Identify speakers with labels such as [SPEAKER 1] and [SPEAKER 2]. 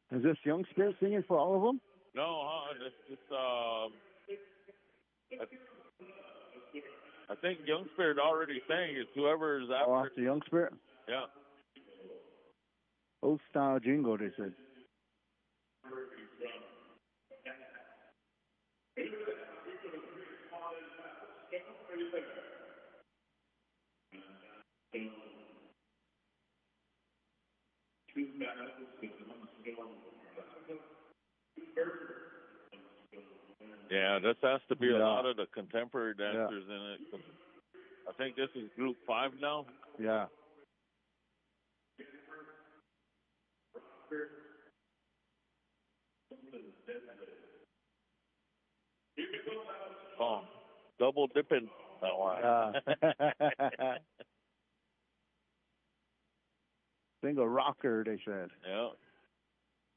[SPEAKER 1] Is this Young Spirit singing for all of them?
[SPEAKER 2] No, I think Young Spirit already sang. It's whoever is after.
[SPEAKER 1] Oh, after Young Spirit?
[SPEAKER 2] Yeah.
[SPEAKER 1] Old style jingle, they said.
[SPEAKER 2] Yeah, this has to be a lot of the contemporary dancers in it. I think this is group 5 now.
[SPEAKER 1] Yeah.
[SPEAKER 2] Oh, double dipping.
[SPEAKER 1] Single rocker, they said.
[SPEAKER 2] Yeah.